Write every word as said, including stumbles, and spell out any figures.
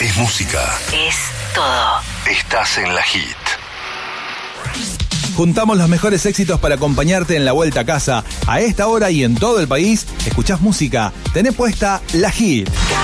Es música. Es todo. Estás en la Hit. Juntamos los mejores éxitos para acompañarte en la vuelta a casa. A esta hora y en todo el país, escuchás música. Tenés puesta la Hit.